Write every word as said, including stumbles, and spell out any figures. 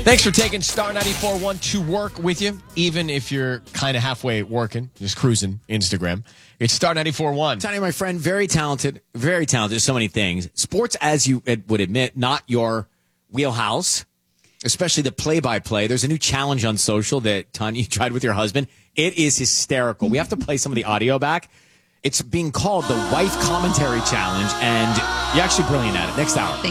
Thanks for taking Star ninety-four point one to work with you, even if you're kind of halfway working, just cruising Instagram. It's Star ninety-four point one. Tony, my friend, very talented, very talented, so many things. Sports, as you would admit, not your wheelhouse, especially the play-by-play. There's a new challenge on social that, Tanya, you tried with your husband. It is hysterical. We have to play some of the audio back. It's being called the Wife Commentary Challenge, and you're actually brilliant at it. Next hour.